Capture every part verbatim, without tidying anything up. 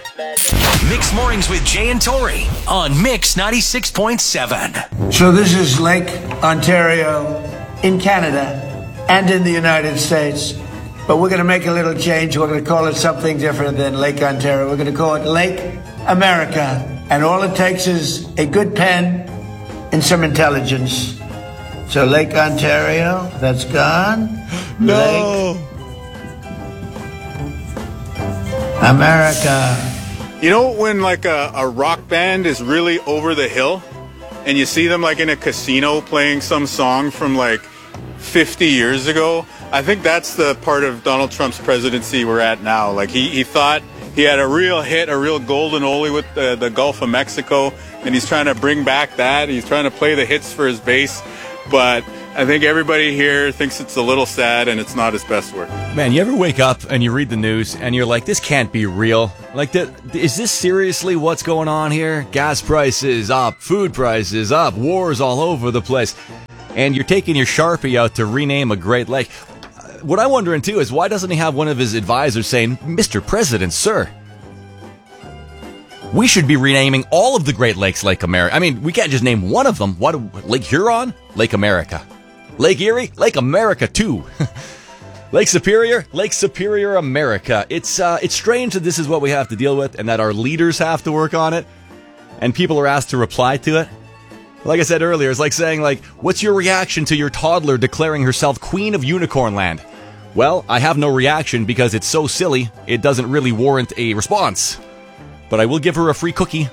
Mix Mornings with Jay and Tori on Mix ninety-six point seven. So this is Lake Ontario in Canada and in the United States. But we're going to make a little change. We're going to call it something different than Lake Ontario. We're going to call it Lake America. And all it takes is a good pen and some intelligence. So Lake Ontario, that's gone. No. Lake America. You know when like a, a rock band is really over the hill and you see them like in a casino playing some song from like fifty years ago? I think that's the part of Donald Trump's presidency we're at now. Like he, he thought he had a real hit, a real golden oldie with the, the Gulf of Mexico, and he's trying to bring back that. He's trying to play the hits for his base, but I think everybody here thinks it's a little sad and it's not his best work. Man, you ever wake up and you read the news and you're like, this can't be real? Like, the, is this seriously what's going on here? Gas prices up, food prices up, wars all over the place. And you're taking your Sharpie out to rename a Great Lake. What I'm wondering, too, is why doesn't he have one of his advisors saying, Mister President, sir, we should be renaming all of the Great Lakes Lake America. I mean, we can't just name one of them. What, Lake Huron? Lake America. Lake Erie? Lake America, too. Lake Superior? Lake Superior America. It's uh, it's strange that this is what we have to deal with and that our leaders have to work on it and people are asked to reply to it. Like I said earlier, it's like saying, like, what's your reaction to your toddler declaring herself Queen of Unicorn Land? Well, I have no reaction because it's so silly, it doesn't really warrant a response. But I will give her a free cookie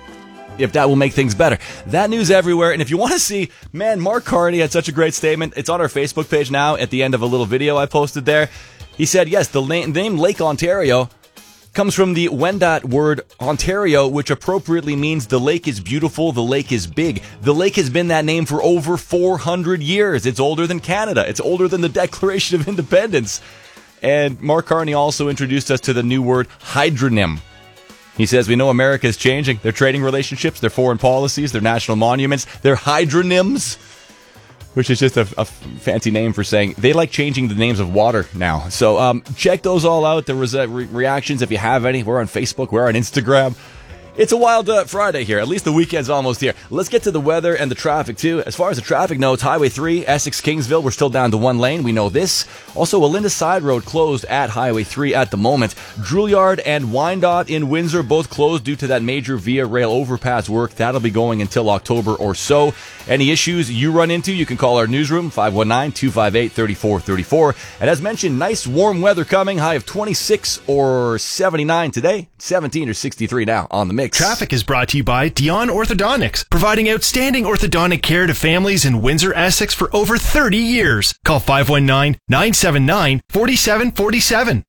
if that will make things better. That news everywhere. And if you want to see, man, Mark Carney had such a great statement. It's on our Facebook page now at the end of a little video I posted there. He said, yes, the name Lake Ontario comes from the Wendat word Ontario, which appropriately means the lake is beautiful, the lake is big. The lake has been that name for over four hundred years. It's older than Canada. It's older than the Declaration of Independence. And Mark Carney also introduced us to the new word hydronym. He says, we know America is changing. Their trading relationships, their foreign policies, their national monuments, their hydronyms, which is just a, a fancy name for saying they like changing the names of water now. So um, check those all out. There was uh, re- reactions if you have any. We're on Facebook. We're on Instagram. It's a wild uh, Friday here. At least the weekend's almost here. Let's get to the weather and the traffic, too. As far as the traffic notes, Highway three, Essex-Kingsville, we're still down to one lane. We know this. Also, Olinda Side Road closed at Highway three at the moment. Drouillard and Wyandotte in Windsor both closed due to that major Via Rail overpass work. That'll be going until October or so. Any issues you run into, you can call our newsroom, five one nine, two five eight, three four three four. And as mentioned, nice warm weather coming. High of twenty-six or seventy-nine today. seventeen or sixty-three now on the mix. Traffic is brought to you by Dion Orthodontics, providing outstanding orthodontic care to families in Windsor, Essex for over thirty years. Call five one nine, nine seven nine, four seven four seven.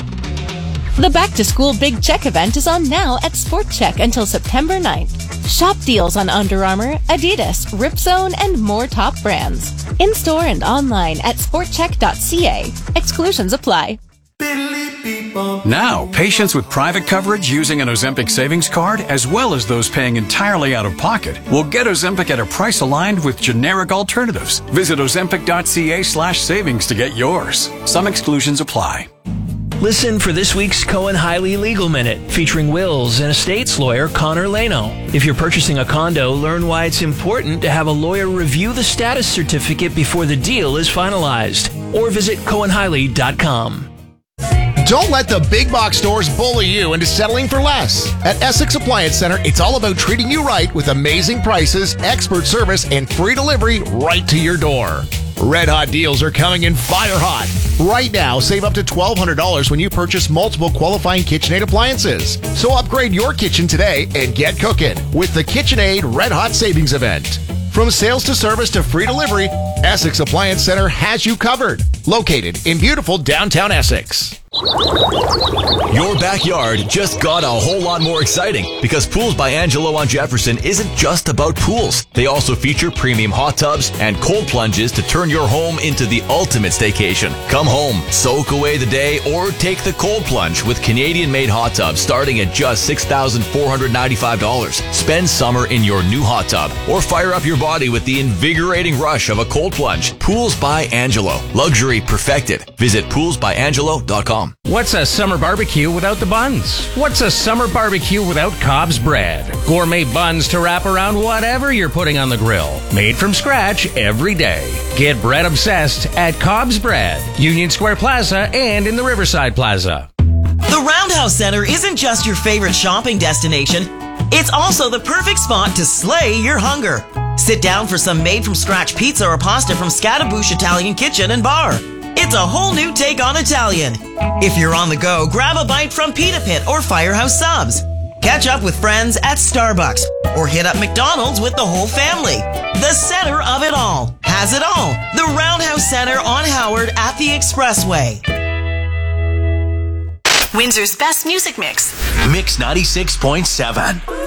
The Back to School Big Check event is on now at Sport Check until September ninth. Shop deals on Under Armour, Adidas, Ripzone, and more top brands. In-store and online at sport check dot c a. Exclusions apply. Now, patients with private coverage using an Ozempic savings card, as well as those paying entirely out of pocket, will get Ozempic at a price aligned with generic alternatives. Visit ozempic dot c a slash savings to get yours. Some exclusions apply. Listen for this week's Cohen Hiley Legal Minute, featuring wills and estates lawyer Connor Lano. If you're purchasing a condo, learn why it's important to have a lawyer review the status certificate before the deal is finalized. Or visit cohen hiley dot com. Don't let the big box stores bully you into settling for less. At Essex Appliance Center, it's all about treating you right with amazing prices, expert service, and free delivery right to your door. Red hot deals are coming in fire hot. Right now, save up to twelve hundred dollars when you purchase multiple qualifying KitchenAid appliances. So upgrade your kitchen today and get cooking with the KitchenAid Red Hot Savings Event. From sales to service to free delivery, Essex Appliance Center has you covered. Located in beautiful downtown Essex. Your backyard just got a whole lot more exciting because Pools by Angelo on Jefferson isn't just about pools. They also feature premium hot tubs and cold plunges to turn your home into the ultimate staycation. Come home, soak away the day, or take the cold plunge with Canadian-made hot tubs starting at just six thousand four hundred ninety-five dollars. Spend summer in your new hot tub or fire up your body with the invigorating rush of a cold plunge. Pools by Angelo. Luxury perfected. Visit pools by angelo dot com. com. What's a summer barbecue without the buns? What's a summer barbecue without Cobb's bread? Gourmet buns to wrap around whatever you're putting on the grill. Made from scratch every day. Get bread obsessed at Cobb's Bread, Union Square Plaza, and in the Riverside Plaza. The Roundhouse Center isn't just your favorite shopping destination. It's also the perfect spot to slay your hunger. Sit down for some made-from-scratch pizza or pasta from Scattaboosh Italian Kitchen and Bar. It's a whole new take on Italian. If you're on the go, grab a bite from Pita Pit or Firehouse Subs. Catch up with friends at Starbucks or hit up McDonald's with the whole family. The center of it all has it all. The Roundhouse Center on Howard at the Expressway. Windsor's best music mix. Mix ninety-six point seven.